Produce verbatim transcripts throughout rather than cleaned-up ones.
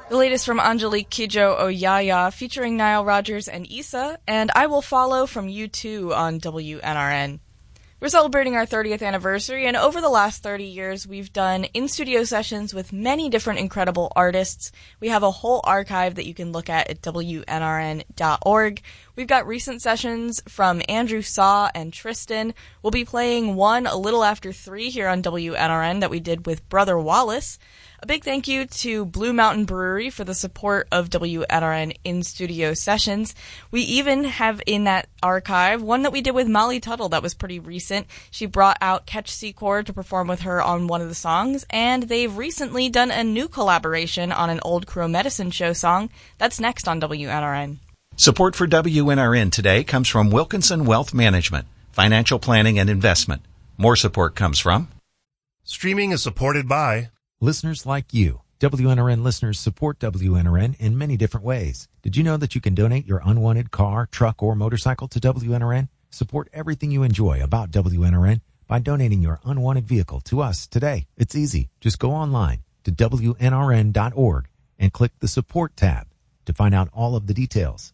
The latest from Angelique Kidjo Oyaya featuring Nile Rodgers and Issa, and I Will Follow from U two on W N R N. We're celebrating our thirtieth anniversary, and over the last thirty years, we've done in-studio sessions with many different incredible artists. We have a whole archive that you can look at at W N R N dot org. We've got recent sessions from Andrew Saw and Tristan. We'll be playing one a little after three here on W N R N that we did with Brother Wallace. A big thank you to Blue Mountain Brewery for the support of W N R N in-studio sessions. We even have in that archive one that we did with Molly Tuttle that was pretty recent. She brought out Catch Secor to perform with her on one of the songs, and they've recently done a new collaboration on an old Crow Medicine Show song. That's next on W N R N. Support for W N R N today comes from Wilkinson Wealth Management, financial planning and investment. More support comes from... Streaming is supported by... listeners like you. W N R N listeners support W N R N in many different ways. Did you know that you can donate your unwanted car, truck, or motorcycle to W N R N? Support everything you enjoy about W N R N by donating your unwanted vehicle to us today. It's easy. Just go online to W N R N dot org and click the support tab to find out all of the details.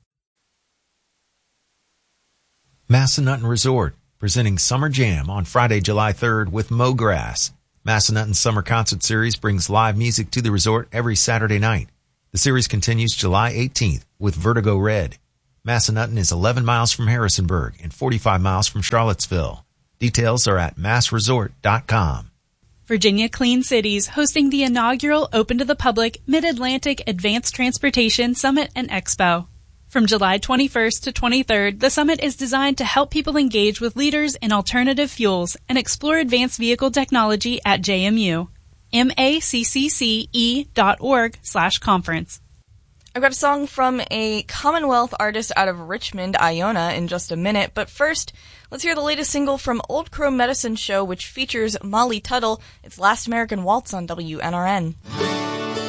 Massanutten Resort, presenting Summer Jam on Friday, July third with Mo Grass. Massanutten's Summer Concert Series brings live music to the resort every Saturday night. The series continues July eighteenth with Vertigo Red. Massanutten is eleven miles from Harrisonburg and forty-five miles from Charlottesville. Details are at mass resort dot com. Virginia Clean Cities hosting the inaugural open to the public Mid-Atlantic Advanced Transportation Summit and Expo. From July twenty-first to twenty-third, the summit is designed to help people engage with leaders in alternative fuels and explore advanced vehicle technology at J M U. M A C C C E dot org slash conference. I've got a song from a Commonwealth artist out of Richmond, Iona, in just a minute, but first, let's hear the latest single from Old Crow Medicine Show, which features Molly Tuttle. It's Last American Waltz on W N R N.